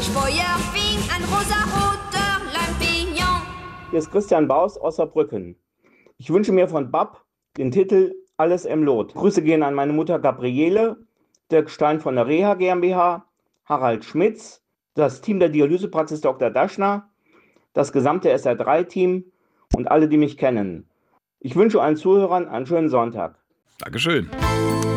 Feuer fing ein rosaroter Lampignon. Hier ist Christian Baus aus Saarbrücken. Ich wünsche mir von BAP den Titel Alles im Lot. Grüße gehen an meine Mutter Gabriele, Dirk Stein von der Reha GmbH, Harald Schmitz, das Team der Dialysepraxis Dr. Daschner, das gesamte SR3-Team und alle, die mich kennen. Ich wünsche allen Zuhörern einen schönen Sonntag. Dankeschön.